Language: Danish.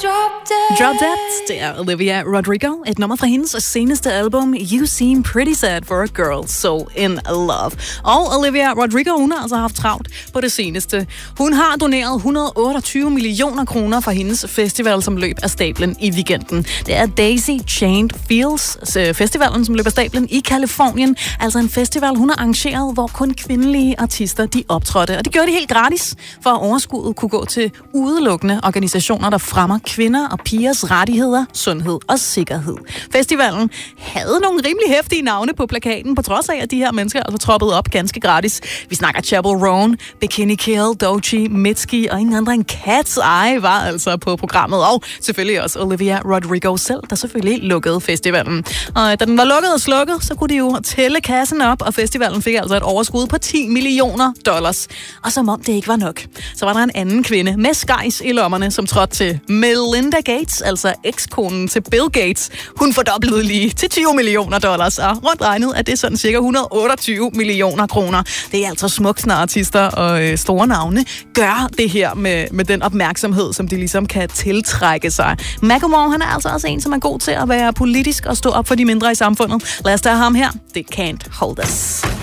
Drop Dead, det er Olivia Rodrigo. Et nummer fra hendes seneste album, You Seem Pretty Sad for a Girl So In Love. Og Olivia Rodrigo, hun har altså haft travlt på det seneste. Hun har doneret 128 millioner kroner for hendes festival, som løb af stablen i weekenden. Det er Daisy Chained Fields festivalen, som løb af stablen i Kalifornien. Altså en festival, hun har arrangeret, hvor kun kvindelige artister de optrådte. Og det gjorde de helt gratis, for at overskuddet kunne gå til udelukkende organisationer, der fremmer kvinder og pigers rettigheder, sundhed og sikkerhed. Festivalen havde nogle rimelig heftige navne på plakaten, på trods af, at de her mennesker altså troppede op ganske gratis. Vi snakker Chappell Roan, Bikini Kill, Doechii, Mitski og ingen andre end Cat's Eye var altså på programmet. Og selvfølgelig også Olivia Rodrigo selv, der selvfølgelig lukkede festivalen. Og da den var lukket og slukket, så kunne de jo tælle kassen op, og festivalen fik altså et overskud på $10 millioner. Og som om det ikke var nok, så var der en anden kvinde med skejs i lommerne, som trådte til Melinda Gates, altså ekskonen til Bill Gates. Hun fordoblede lige til $20 millioner, og rundt regnet er det sådan cirka 128 millioner kroner. Det er altså smukt, når artister og store navne gør det her med den opmærksomhed, som de ligesom kan tiltrække sig. Macklemore, han er altså også en, som er god til at være politisk og stå op for de mindre i samfundet. Lad os tage ham her. Det Can't Hold Us.